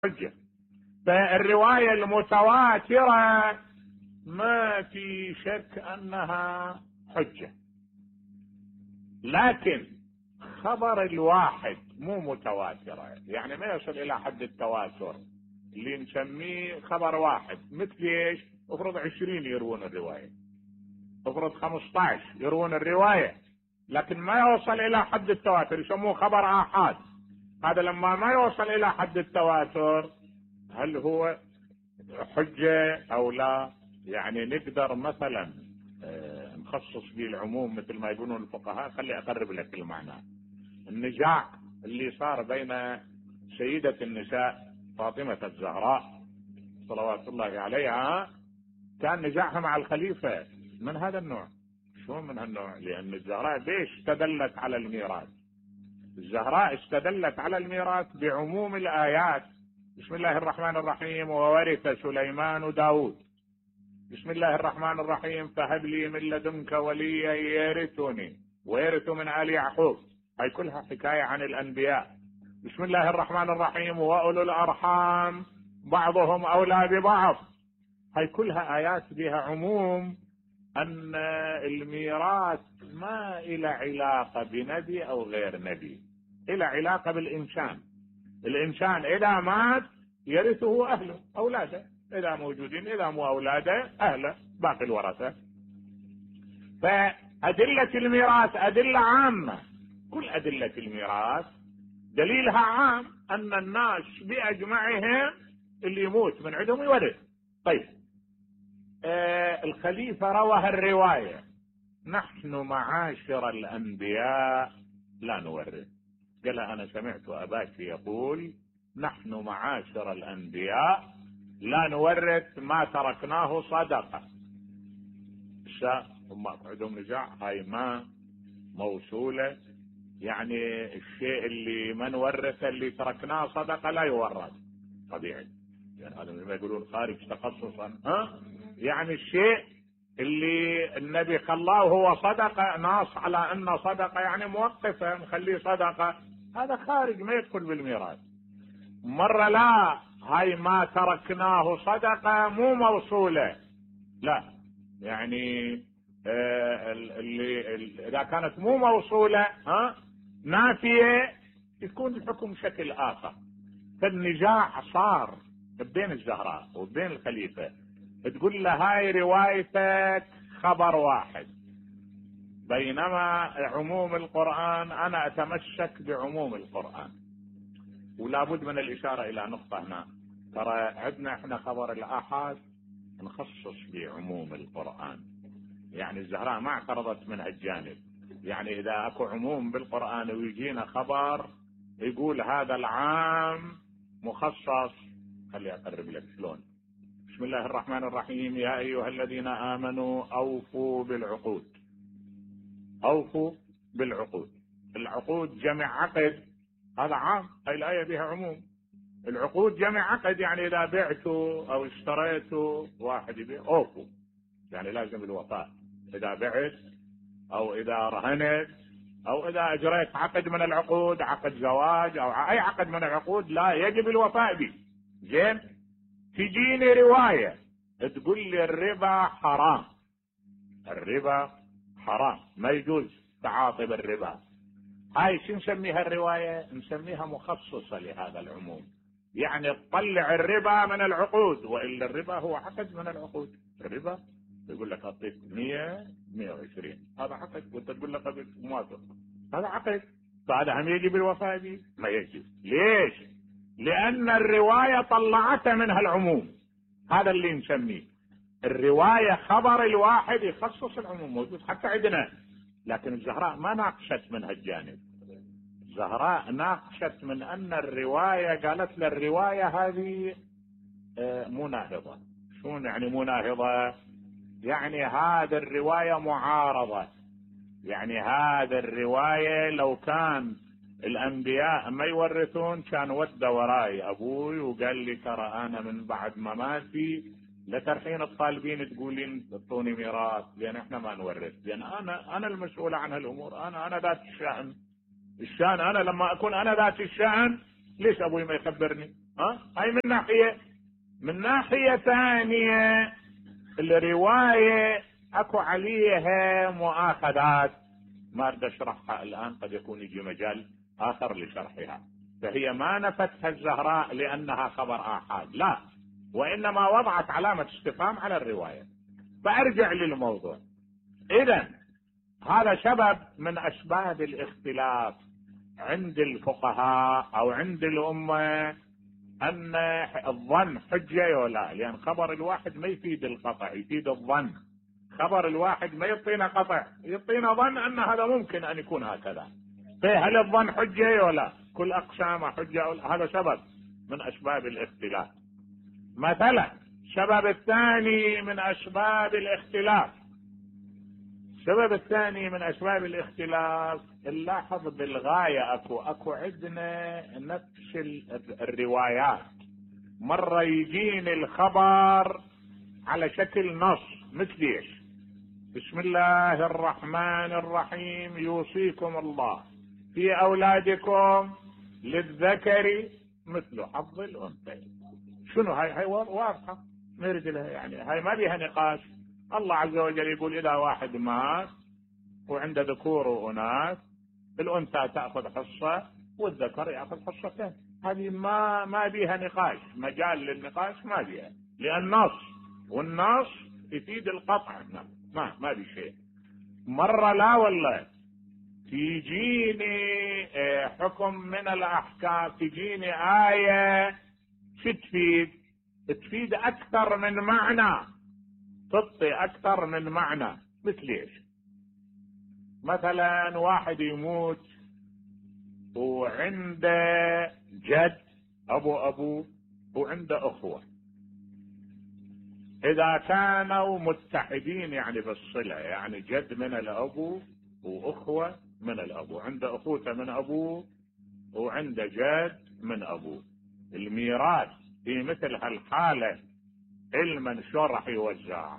حجة. فالرواية المتواترة ما في شك أنها حجة، لكن خبر الواحد مو متواترة، يعني ما يصل إلى حد التواتر اللي نسميه خبر واحد. مثل ايش؟ افرض 20 يروون الرواية، افرض 15 يروون الرواية، لكن ما يوصل إلى حد التواتر، يسموه خبر آحاد. هذا لما ما يوصل إلى حد التواتر هل هو حجة أو لا؟ يعني نقدر مثلا نخصص به العموم مثل ما يقولون الفقهاء. خلي أقرب لك المعنى. النزاع اللي صار بين سيدة النساء فاطمة الزهراء صلوات الله عليها، كان نزاعها مع الخليفة من هذا النوع. شو من هالنوع؟ لأن الزهراء ليش استدلت على الميراث؟ الزهراء استدلت على الميراث بعموم الآيات. بسم الله الرحمن الرحيم وورث سليمان داود. بسم الله الرحمن الرحيم فهب لي من لدنك وليا يرثني ويرث من آل يعقوب. هاي كلها حكاية عن الأنبياء. بسم الله الرحمن الرحيم وأولو الأرحام بعضهم أولى ببعض. هاي كلها آيات بها عموم أن الميراث ما إلى علاقة بنبي أو غير نبي، إلى علاقة بالإنسان. الإنسان إذا مات يرثه أهله أولاده، إذا موجودين، إذا مو أولاده أهله باقي الورثة. فأدلة الميراث أدلة عامة، كل أدلة الميراث دليلها عام، أن الناس بأجمعهم اللي يموت من عندهم يورث. طيب الخليفة روى الرواية: نحن معاشر الأنبياء لا نورث. قال أنا سمعت أباك يقول نحن معاشر الأنبياء لا نورث ما تركناه صدقة. هم عندهم نزاع، هاي ما موصولة، يعني الشيء اللي ما نورثه اللي تركناه صدقة لا يورث طبيعي. يعني هذا ما يقولون خارج تخصصا، يعني الشيء اللي النبي خلاه هو صدقة، ناص على أن صدقة يعني موقفة نخليه صدقة، هذا خارج ما يدخل بالميراث. مرة لا، هاي ما تركناه صدقة مو موصولة، لا، يعني اللي إذا كانت مو موصولة نافية يكون الحكم شكل آخر. فالنزاع صار بين الزهراء وبين الخليفة، تقول له هاي روايتك خبر واحد، بينما عموم القرآن أنا أتمسك بعموم القرآن. ولا بد من الإشارة إلى نقطة هنا، ترى عندنا احنا خبر الآحاد نخصص بعموم القرآن، يعني الزهراء ما اعترضت من هالجانب. يعني إذا أكو عموم بالقرآن ويجينا خبر يقول هذا العام مخصص، خلي أقرب لك شلون. بسم الله الرحمن الرحيم يا أيها الذين آمنوا أوفوا بالعقود. أوفوا بالعقود، العقود جمع عقد، هذا عام، هاي الآية بها عموم. العقود جمع عقد، يعني إذا بعتوا أو اشتريتوا واحد يبيع أوفوا، يعني لازم الوفاء. إذا بعت أو إذا رهنت أو إذا أجريت عقد من العقود، عقد زواج أو أي عقد من العقود، لا يجب الوفاء به. زين، تجيني رواية تقول لي الربا حرام، الربا حرام ما يجوز تعاطي بالربا، هاي شو نسميها الرواية؟ نسميها مخصصة لهذا العموم، يعني تطلع الربا من العقود، وإلا الربا هو عقد من العقود. الربا يقول لك أعطيك 100 120، هذا عقد، وانت تقول لك موافق، هذا عقد، فهذا هم يجب الوفاء به؟ ما يجب. ليش؟ لأن الرواية طلعتها منها العموم، هذا اللي نسميه الرواية خبر الواحد يخصص العموم، موجود حتى عندنا. لكن الزهراء ما ناقشت من هالجانب، الزهراء ناقشت من أن الرواية، قالت للرواية هذه مناهضة. شون يعني مناهضة؟ يعني هذا الرواية معارضة، يعني هذا الرواية لو كان الأنبياء ما يورثون كان ود وراي أبوي وقال لي ترى أنا من بعد مماتي لترحين الطالبين تقولين اعطوني ميراث، لأن احنا ما نورث، لأن أنا المسؤول عن هالأمور، أنا ذات الشأن. الشأن أنا لما أكون أنا ذات الشأن، ليش أبوي ما يخبرني؟ هاي من ناحية. من ناحية ثانية الرواية اكو عليها مؤاخذات ما اريد اشرحها الان، قد يكون يجي مجال اخر لشرحها. فهي ما نفتها الزهراء لانها خبر احاد، لا، وانما وضعت علامة استفهام على الرواية. فارجع للموضوع. اذا هذا سبب من اسباب الاختلاف عند الفقهاء او عند الامة، ان الظن حجة ولا، لان خبر الواحد ما يفيد القطع، يفيد الظن. خبر الواحد ما يعطينا قطع، يعطينا ظن ان هذا ممكن ان يكون هكذا. فهل الظن حجة ولا؟ كل اقسامه حجة. هذا سبب من اسباب الاختلاف. مثلا السبب الثاني من اسباب الاختلاف، السبب الثاني من اسباب الاختلاف نلاحظ بالغاية اكو عندنا نفس الروايات. مرة يجيني الخبر على شكل نص، مثل ايش؟ بسم الله الرحمن الرحيم يوصيكم الله في اولادكم للذكر مثل حظ الانثيين. شنو هاي واضحة، نرد لها، يعني هاي ما بيها نقاش. الله عز وجل يقول اذا واحد مات وعنده ذكور واناث، الانثى تاخذ حصة والذكر ياخذ حصتين. هذه ما بيها نقاش، مجال للنقاش ما بيها، لان نص، والنص يفيد القطع. ما بي شيء. مرة لا والله تيجيني حكم من الاحكام، تجيني آية شو تفيد اكثر من معنى، تعطي اكثر من معنى. مثل ايش؟ مثلا واحد يموت وعنده جد ابوه وعنده اخوة، اذا كانوا متحدين يعني بالصلة، يعني جد من الابو واخوة من الابو، عنده اخوته من ابوه وعنده جد من ابوه، الميراث في مثل هالحالة علما شو راح يوزع؟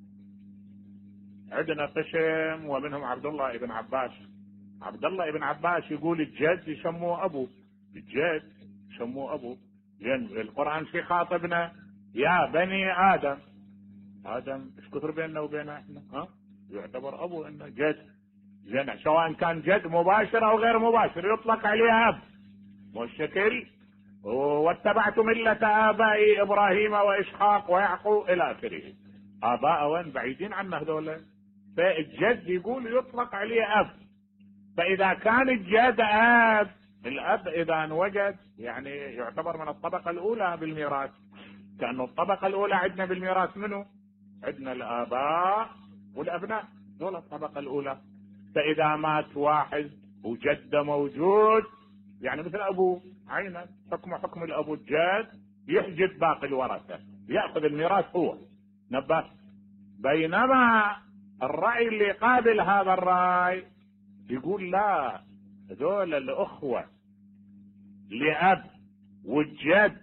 عندنا قسم ومنهم عبد الله ابن عباس. عبد الله ابن عباس يقول الجد يسموه ابو، الجد يسموه ابو، لان القرآن في خاطبنا يا بني ادم. ادم ايش كثر بيننا وبينه احنا؟ يعتبر ابو انه جد، زين، سواء كان جد مباشر او غير مباشر يطلق عليه اب، مو الشكل. واتبعت ملة ابائي ابراهيم واسحاق ويعقوب الى اخره. اباء وين؟ بعيدين عنا هذول. فالجد يقول يطلق عليه اب. فاذا كان الجد اب، الاب اذا انوجد يعني يعتبر من الطبقة الاولى بالميراث، كأنه الطبقة الاولى عندنا بالميراث منه؟ عندنا الاباء والابناء، دول الطبقة الاولى. فاذا مات واحد وجده موجود، يعني مثل ابوه عينا، حكم الابو الجد، يحجب باقي الورثة، يأخذ الميراث هو، نبه. بينما الرأي اللي قابل هذا الرأي يقول لا، هذول الاخوة لأب والجد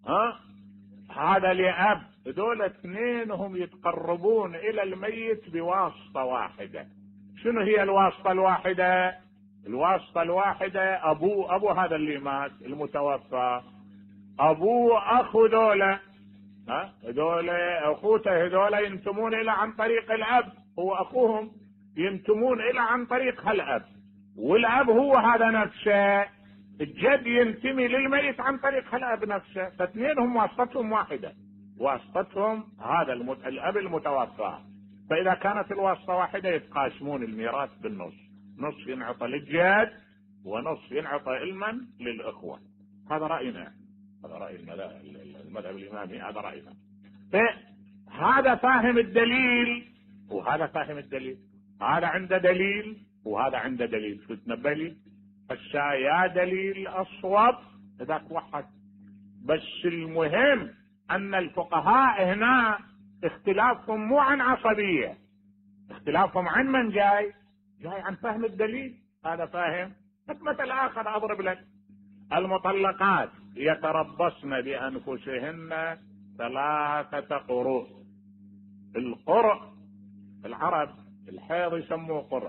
هذا لأب، هذول اثنينهم يتقربون الى الميت بواسطة واحدة. شنو هي الواسطة الواحدة؟ الواسطة الواحدة ابو هذا اللي مات المتوفى، ابوه اخو ذولا، هذول اخوته، هذول ينتمون الى عن طريق الاب، هو اخوهم ينتمون الى عن طريق هالاب، والاب هو هذا نفسه، الجد ينتمي للميت عن طريق هالاب نفسه. فاثنينهم واسطتهم واحدة، واسطتهم هذا الاب المتوفى. فاذا كانت الواسطة واحدة يتقاسمون الميراث بالنص، نص ينعطى للجد ونص ينعطى علما للاخوة. هذا رأينا، هذا رأي المذهب الامامي، هذا رأينا. فهذا فاهم الدليل وهذا فاهم الدليل، هذا عنده دليل وهذا عنده دليل. شو تنبه لي؟ يا دليل اصوب اذا توحد. بس المهم ان الفقهاء هنا اختلافهم مو عن عصبية، اختلافهم عن من جاي عن فهم الدليل. هذا فاهم. مثل اخر اضرب لك، المطلقات يتربصن بانفسهن 3 قروء. القرء العرب الحيض يسموه قرء،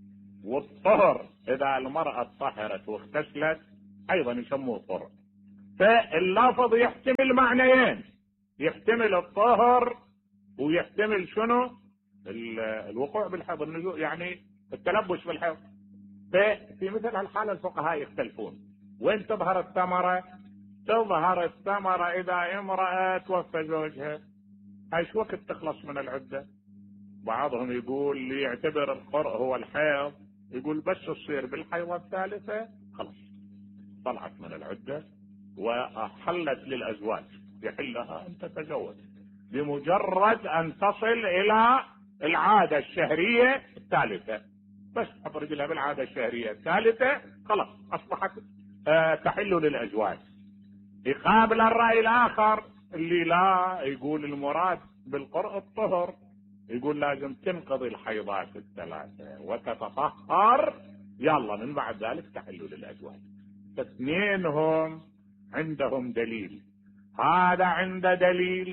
والطهر اذا المرأة طهرت واغتسلت ايضا يسموه قرء. فاللفظ يحتمل معنيين، يحتمل الطهر ويحتمل شنو؟ الوقوع بالحيض، النزول يعني التلبس بالحيض. ففي مثل هالحالة الفقهاء يختلفون. وين تظهر الثمرة؟ تظهر الثمرة إذا امرأة توفى زوجها، ايش وقت تخلص من العدة؟ بعضهم يقول اللي يعتبر القرء هو الحيض يقول بس تصير بالحيضة الثالثة خلاص طلعت من العدة وحلت للأزواج، يحلها أن تتزوج بمجرد أن تصل إلى العادة الشهرية الثالثة. بس تحط رجلها بالعادة الشهرية الثالثة خلاص أصبحت تحل للأزواج. يقابل الرأي الآخر اللي لا يقول المراد بالقرء الطهر، يقول لازم تنقضي الحيضات الثلاثة وتتطهر يلا من بعد ذلك تحل للأزواج. اثنينهم عندهم دليل، هذا عنده دليل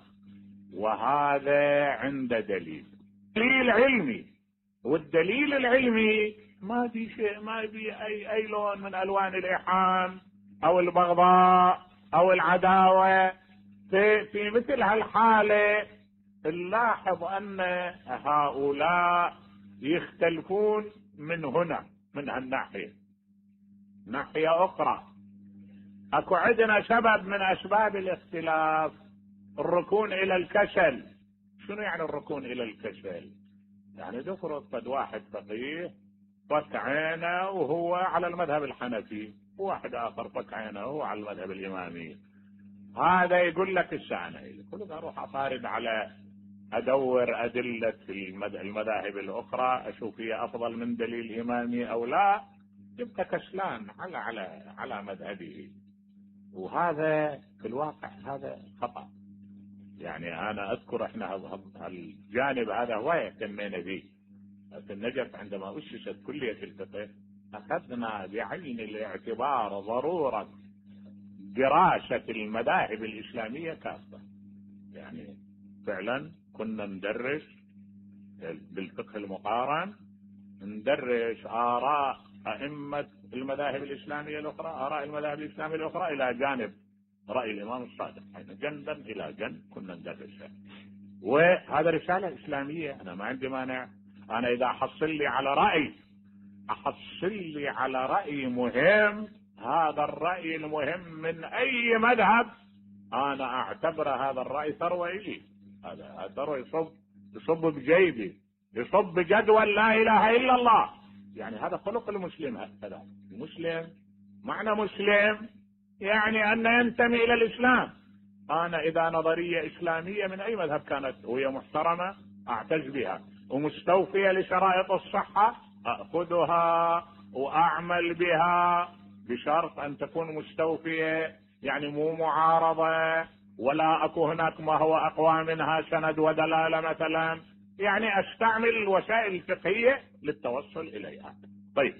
وهذا عنده دليل علمي. والدليل العلمي ما في شيء، ما في اي لون من الوان الايحام او البغضاء او العداوة. في مثل هالحالة نلاحظ ان هؤلاء يختلفون من هنا، من هالناحية. ناحية اخرى اكو عندنا سبب من اسباب الاختلاف، الركون الى الكسل. شنو يعني الركون الى الكسل؟ يعني تفرض قد واحد فقيه فك عينه وهو على المذهب الحنفي، وواحد اخر فك عينه وهو على المذهب الامامي. هذا يقول لك الشأن يقول اروح اطارد على ادور ادلة المذاهب الاخرى اشوف هي افضل من دليل امامي او لا، يبقى كسلان على مذهبه. وهذا في الواقع هذا خطأ. يعني انا اذكر احنا الجانب هذا هو اهتمينا به في النجف عندما اسست كلية الفقه، اخذنا بعين الاعتبار ضرورة دراسة المذاهب الاسلامية كافة. يعني فعلا كنا ندرس بالفقه المقارن، ندرس آراء أئمة المذاهب الإسلامية الأخرى، آراء المذاهب الإسلامية الأخرى إلى جانب رأي الإمام الصادق، يعني جنبا إلى جنب كنا ندرسها. وهذا رسالة إسلامية، أنا ما عندي مانع. أنا إذا أحصل لي على رأي مهم، هذا الرأي المهم من أي مذهب أنا أعتبر هذا الرأي ثروة إلي. هذا ثروة يصب بجيبي، يصب بجدول لا إله إلا الله. يعني هذا خلق المسلم. هكذا المسلم معنى مسلم يعني أن ينتمي إلى الإسلام. أنا إذا نظرية إسلامية من أي مذهب كانت وهي محترمة أعتز بها ومستوفية لشرائط الصحة أخذها وأعمل بها، بشرط أن تكون مستوفية، يعني مو معارضة ولا أكو هناك ما هو أقوى منها سند ودلالة مثلا. يعني أستعمل الوسائل الفقهية للتوصل إليها. طيب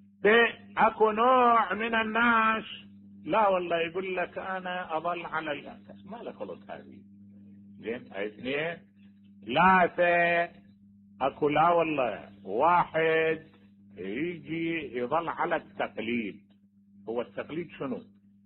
أكو نوع من الناس لا والله يقول لك أنا أظل على الأساس، ما لك خلط هذه زين. اثنين ثلاثة أكو لا والله واحد يجي يظل على التقليد. هو التقليد شنو؟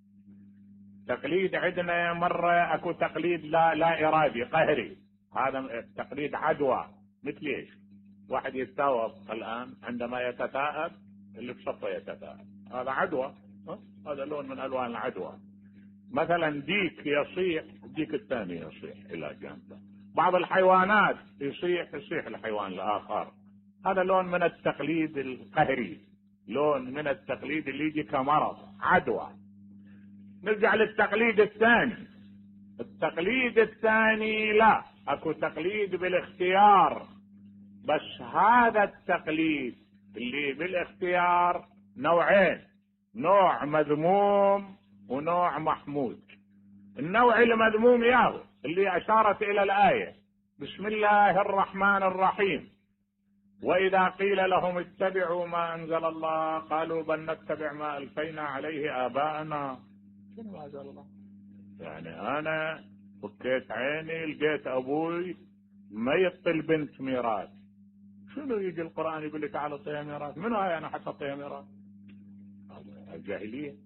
تقليد عندنا مرة اكو تقليد لا ارادي قهري، هذا تقليد عدوى. مثل ايش؟ واحد يتثاوب الان عندما يتثاءب اللي بصفه يتثاءب، هذا عدوى. هذا لون من الوان العدوى. مثلا ديك يصيح، الديك الثاني يصيح الى جانبه. بعض الحيوانات يصيح الحيوان الاخر، هذا لون من التقليد القهري، لون من التقليد اللي يجي كمرض عدوى. نرجع للتقليد الثاني. التقليد الثاني لا، اكو تقليد بالاختيار، بس هذا التقليد اللي بالاختيار نوعين، نوع مذموم ونوع محمود. النوع المذموم ياهو اللي اشارت الى الايه بسم الله الرحمن الرحيم، واذا قيل لهم اتبعوا ما انزل الله قالوا بل نتبع ما الفينا عليه اباءنا. شنو ما انزل الله؟ يعني انا فكيت عيني لقيت ابوي ما يعطي البنت ميراث، شنو يجي القران يقول لك تعال اعطيها ميراث؟ منو هاي انا حتى اعطيها ميراث؟ الجاهليه.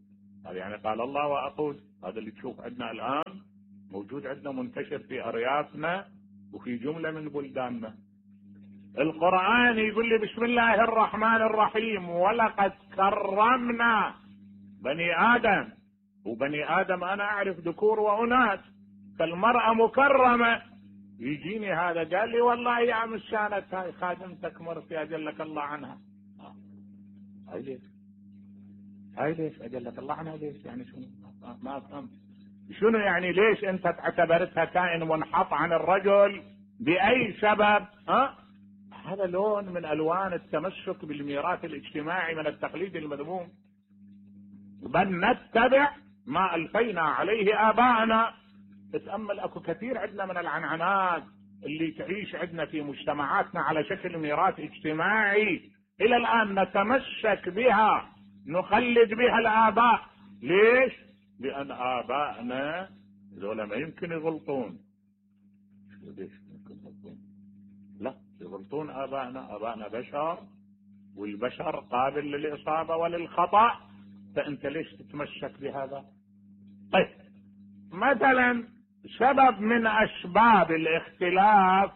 هذا يعني قال الله وأقول. هذا اللي تشوف عندنا الآن موجود عندنا منتشر في أريافنا وفي جملة من بلداننا. القرآن يقول لي بسم الله الرحمن الرحيم ولقد كرمنا بني آدم. وبني آدم أنا أعرف ذكور وأناث، فالمرأة مكرمة. يجيني هذا قال لي والله يا عم الشانت هاي خادمتك مرتي أجلك الله عنها. هاي ليش؟ هاي ليش أجلك الله عنها؟ ليش يعني شنو؟ ما أفهم شنو يعني. ليش أنت تعتبرتها كائن منحط عن الرجل بأي سبب؟ هذا لون من ألوان التمسك بالميراث الاجتماعي من التقليد المذموم. بل نتبع ما ألفينا عليه آباءنا. تتأمل أكو كثير عندنا من العنعنات اللي تعيش عندنا في مجتمعاتنا على شكل ميراث اجتماعي إلى الآن نتمسك بها، نخلد بها الآباء. ليش؟ لأن آباءنا ذولا ما يمكن يغلطون. ليش يمكن يغلطون؟ لا يغلطون آباءنا بشر، والبشر قابل للإصابة وللخطأ، فأنت ليش تتمسك بهذا؟ طيب مثلا سبب من أسباب الاختلاف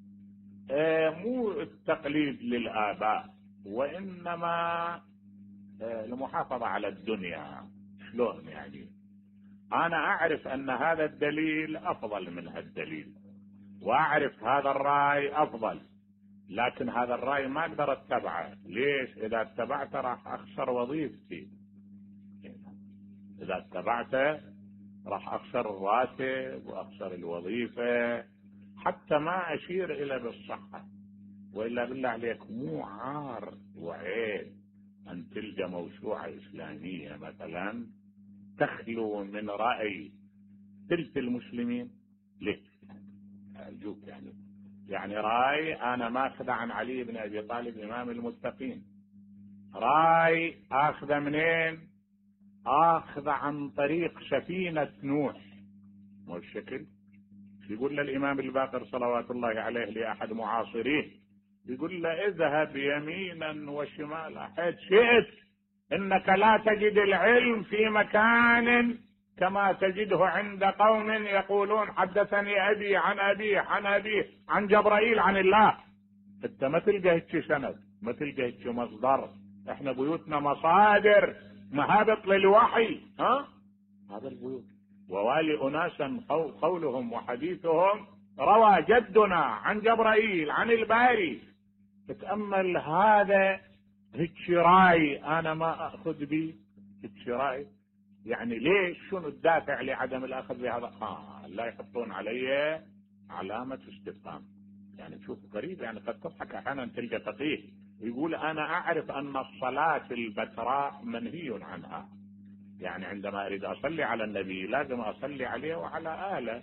مو التقليد للآباء، وإنما المحافظة على الدنيا. شلون يعني؟ أنا أعرف أن هذا الدليل أفضل من هالدليل، وأعرف هذا الرأي أفضل، لكن هذا الرأي ما أقدر أتبعه. ليش؟ إذا اتبعته راح أخسر وظيفتي. إذا اتبعته راح أخسر الراتب وأخسر الوظيفة، حتى ما أشير إلى بالصحة. وإلا بالله عليك مو عار وعيب أن تلقى موسوعة إسلامية مثلا تخلو من رأي ثلث المسلمين؟ ليه؟ أرجوك يعني رأي أنا ماخذ عن علي بن أبي طالب إمام المتقين. رأي آخذ منين؟ آخذ عن طريق سفينة نوح. مو الشكل يقول للإمام الباقر صلوات الله عليه لأحد معاصريه، يقول له اذهب يمينا وشمالا حيث شئت، إنك لا تجد العلم في مكان كما تجده عند قوم يقولون حدثني أبي عن أبي عن أبي عن جبرائيل عن الله. انت ما تلقى هيك سند، ما تلقى هيك مصدر. احنا بيوتنا مصادر مهابط للوحي. هذا البيوت ووالي أناسا قولهم وحديثهم روى جدنا عن جبرائيل عن الباري. تتأمل هذا هيك راي أنا ما أخذ به هيك راي. يعني ليش؟ شنو الدافع لعدم الأخذ بهذا؟ لا يحطون علي علامة استفهام. يعني شوف غريب، يعني قد تضحك أحيانا تلقى فقيه يقول أنا أعرف أن الصلاة البتراء منهي عنها. يعني عندما أريد أصلي على النبي لازم أصلي عليه وعلى آله.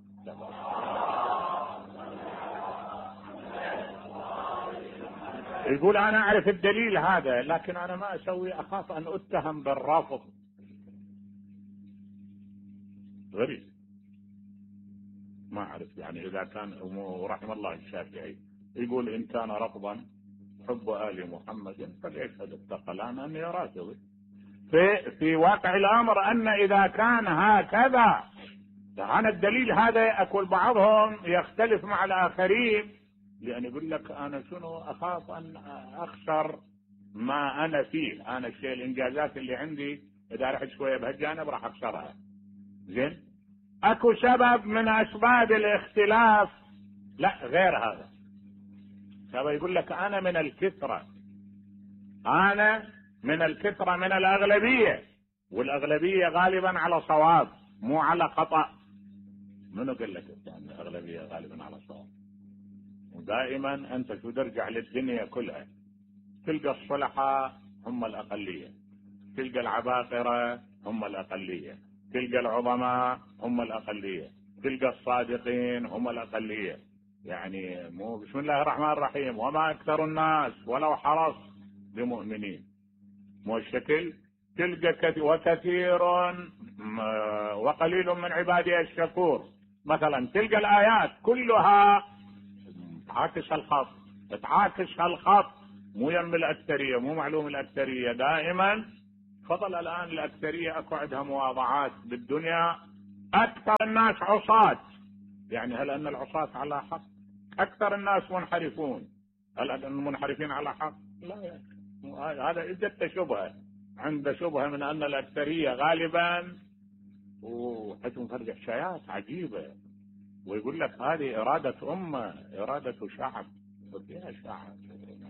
يقول أنا أعرف الدليل هذا، لكن أنا ما أسوي، أخاف أن أتهم بالرفض. غريب، ما أعرف. يعني إذا كان رحم الله الشافعي يقول إن كان رفضا حب آل محمد فليشهد الثقلان أني رافضي. في واقع الأمر أن إذا كان هكذا عن الدليل هذا، أقول بعضهم يختلف مع الآخرين، لأن يقول لك أنا شنو أخاف أن أخسر ما أنا فيه. أنا الشيء الإنجازات اللي عندي إذا رحت شوية بهالجانب راح أخسرها. زين، أكو سبب من أسباب الاختلاف لا غير هذا. سبب يقول لك أنا من الكثرة، أنا من الكثرة من الأغلبية، والأغلبية غالبا على صواب مو على خطأ. منو قال لك أن الأغلبية غالبا على صواب؟ ودائما أنت شو ترجع للدنيا كلها تلقى الصلحاء هم الأقلية، تلقى العباقرة هم الأقلية، تلقى العظماء هم الأقلية، تلقى الصادقين هم الأقلية. يعني مو بسم الله الرحمن الرحيم وما أكثر الناس ولو حرص بمؤمنين. مو الشكل تلقى وكثير وقليل من عبادي الشكور. مثلا تلقى الآيات كلها تعاكس الخط، تعاكس الخط، مو يم الأكثرية، مو معلوم الأكثرية، دائما فضل الآن الأكثرية أكو عندها مواضعات بالدنيا، أكثر الناس عصاة. يعني هل أن العصاة على حق؟ أكثر الناس منحرفون، هل أن المنحرفين على حق؟ لا يعني. هذا إذا شبهة، عنده شبهة من أن الأكثرية غالبا، وحجم فرج حكايات عجيبة، ويقول لك هذه إرادة أمة، إرادة شعب. فيها شعب